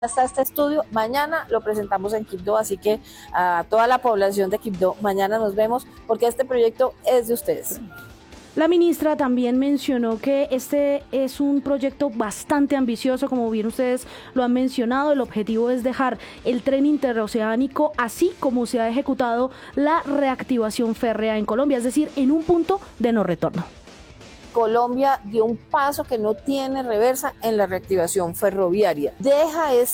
está este estudio, mañana lo presentamos en Quibdó, así que a toda la población de Quibdó, mañana nos vemos porque este proyecto es de ustedes. La ministra también mencionó que este es un proyecto bastante ambicioso, como bien ustedes lo han mencionado. El objetivo es dejar el tren interoceánico así como se ha ejecutado la reactivación férrea en Colombia, es decir, en un punto de no retorno. Colombia dio un paso que no tiene reversa en la reactivación ferroviaria. Deja